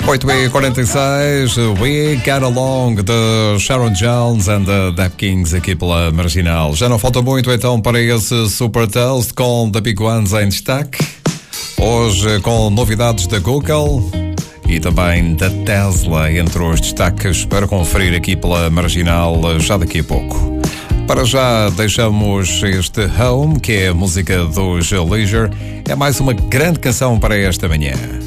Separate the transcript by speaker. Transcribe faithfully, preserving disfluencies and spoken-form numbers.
Speaker 1: oito e quarenta e seis, We Get Along de Sharon Jones and the Dap Kings aqui pela Marginal. Já não falta muito então para esse Super Toast com The Big Ones em destaque. Hoje com novidades da Google e também da Tesla entre os destaques para conferir aqui pela Marginal já daqui a pouco. Para já deixamos este Home, que é a música dos Leisure. É mais uma grande canção para esta manhã.